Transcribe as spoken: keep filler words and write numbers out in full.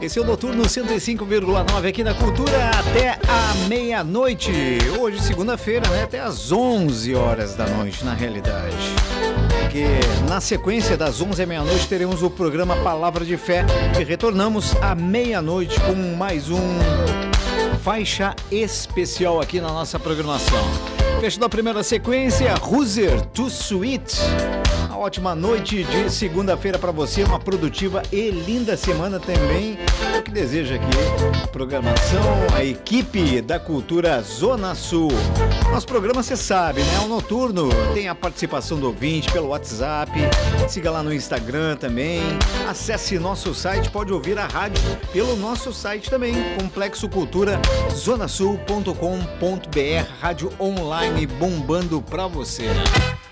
Esse é o Noturno cento e cinco vírgula nove aqui na Cultura até a meia-noite. Hoje, segunda-feira, né? Até às onze horas da noite, na realidade. Porque na sequência das onze à meia-noite teremos o programa Palavra de Fé e retornamos à meia-noite com mais um faixa especial aqui na nossa programação. Fechando a primeira sequência, Ruzer Too Sweet. Uma ótima noite de segunda-feira para você, uma produtiva e linda semana também. Eu que desejo aqui a programação, a equipe da Cultura Zona Sul. Nosso programa, você sabe, né? O Noturno tem a participação do ouvinte pelo WhatsApp. Siga lá no Instagram também. Acesse nosso site, pode ouvir a rádio pelo nosso site também, complexo cultura zona sul ponto com ponto b r, rádio online bombando pra você.